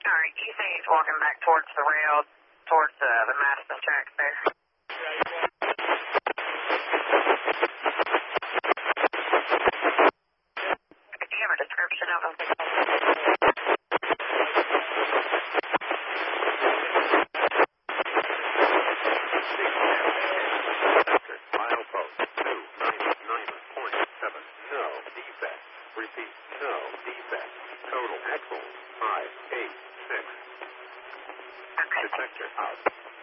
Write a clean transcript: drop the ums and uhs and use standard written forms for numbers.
All right, you say he's walking back towards the rail, towards the Madison tracks there. Do you have a description of him? Milepost 299.7. No defect. Repeat. No defect. Total axles 586. Okay. Detector out.